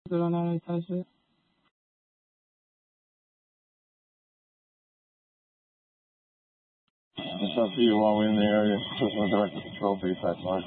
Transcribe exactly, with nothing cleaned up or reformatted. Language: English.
zero nine attach it. It's up to you while we're in the area. Just want to direct the control base at Mark.